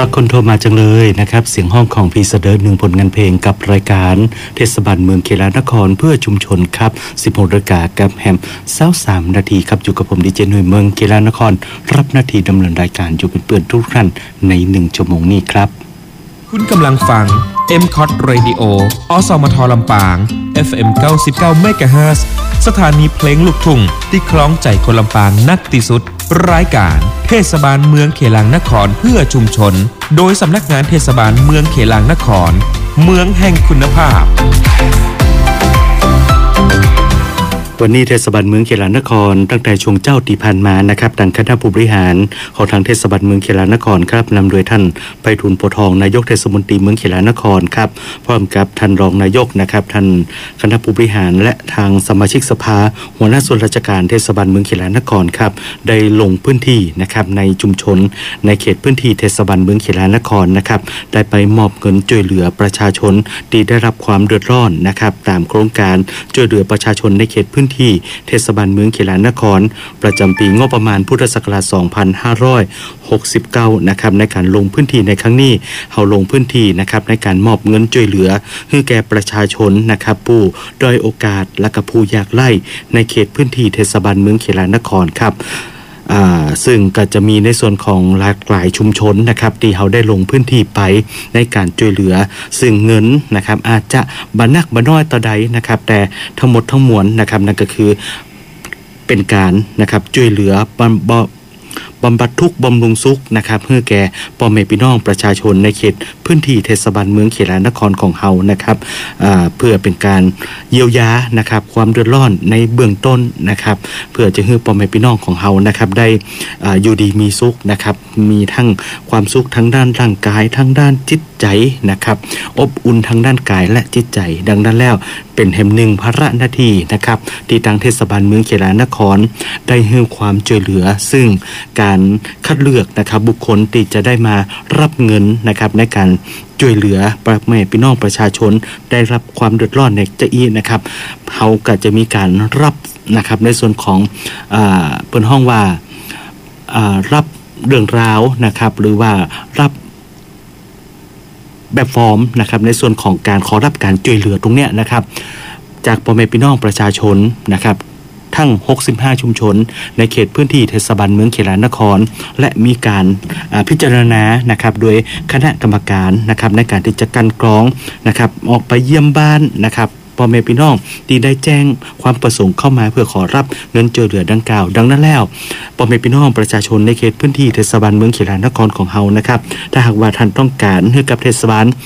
รักคนโทรมาจังเลยนะครับเสียงห้องของพีเสดอหนึ่งผลงานเพลงกับรายการเทศบาลเมืองเขลานครเพื่อชุมชนครับ16 นาฬิกากับแฮม23 นาทีครับอยู่กับผมดีเจหน่วยเมืองเขลานครรับหน้าที่ดำเนินรายการอยู่เป็นเพื่อนทุกท่านใน1 ชั่วโมงนี้ครับคุณกำลังฟัง MCOT Radio อสมทลำปาง FM 99 MHz สถานีเพลงลูกทุ่งที่คล้องใจคนลำปางนักที่สุดรายการเทศบาลเมืองเขลางนครเพื่อชุมชนโดยสำนักงานเทศบาลเมืองเขลางนครเมืองแห่งคุณภาพวันนี้เทศบาลเมืองเขลานครตั้งแต่ช่วงเจ้าที่ผ่านมานะครับทางคณะผู้บริหารของทางเทศบาลเมืองเขลานครครับนำโดยท่านไพฑูรย์โพธิ์ทองนายกเทศมนตรีเมืองเขลานครครับพร้อมกับท่านรองนายกนะครับท่านคณะผู้บริหารและทางสมาชิกสภาหัวหน้าส่วนราชการเทศบาลเมืองเขลานครครับได้ลงพื้นที่นะครับในชุมชนในเขตพื้นที่เทศบาลเมืองเขลานครนะครับได้ไปมอบเงินช่วยเหลือประชาชนที่ได้รับความเดือดร้อนนะครับตามโครงการช่วยเหลือประชาชนในเขตพื้นที่เทศบาลเมืองเขลานครประจำปีงบประมาณพุทธศักราช 2569 นะครับในการลงพื้นที่ในครั้งนี้เฮาลงพื้นที่นะครับในการมอบเงินช่วยเหลือให้แก่ประชาชนนะครับผู้ด้อยโอกาสและก็ผู้ยากไร้ในเขตพื้นที่เทศบาลเมืองเขลานครครับซึ่งก็จะมีในส่วนของหลากหลายชุมชนนะครับที่เขาได้ลงพื้นที่ไปในการช่วยเหลือซึ่งเงินนะครับอาจจะบ่นักบ่น้อยต่อใดนะครับแต่ทั้งหมดทั้งมวลนะครับนั่นก็คือเป็นการนะครับช่วยเหลือบำบัดทุกข์บำรุงสุขนะครับเพื่อแก่พ่อแม่พี่น้องประชาชนในเขตพื้นที่เทศบาลเมืองเขลานครของเฮานะครับเพื่อเป็นการเยียวยานะครับความเดือดร้อนในเบื้องต้นนะครับเพื่อจะให้พ่อแม่พี่น้องของเฮานะครับได้อยู่ดีมีสุขนะครับมีทั้งความสุขทั้งด้านร่างกายทั้งด้านจิตใจนะครับอบอุ่นทั้งด้านกายและจิตใจดังนั้นแล้วเป็นแห่งหนึ่งภาระหน้าที่นะครับที่ทางเทศบาลเมืองเขลานครได้ให้ความช่วยเหลือซึ่งการคัดเลือกนะครับบุคคลที่จะได้มารับเงินนะครับในการช่วยเหลือพ่อแม่พี่น้องประชาชนได้รับความเดือดร้อนในจะอีนะครับเขาก็จะมีการรับนะครับในส่วนของเปิ้นห้องว่ารับเรื่องราวนะครับหรือว่ารับแบบฟอร์มนะครับในส่วนของการขอรับการช่วยเหลือตรงเนี้ยนะครับจากพ่อแม่พี่น้องประชาชนนะครับทั้ง65ชุมชนในเขตพื้นที่เทศบาลเมืองเขลานครและมีการพิจารณานะครับโดยคณะกรรมการนะครับในการที่จะกันกรองนะครับออกไปเยี่ยมบ้านนะครับพ่อแม่พี่น้องที่ได้แจ้งความประสงค์เข้ามาเพื่อขอรับเงินช่วยเหลือดังกล่าวดังนั้นแล้วพ่อแม่พี่น้องประชาชนในเขตพื้นที่เทศบาลเมืองเขลานครของเฮานะครับถ้าหากว่าท่านต้องการให้กับเทศบาล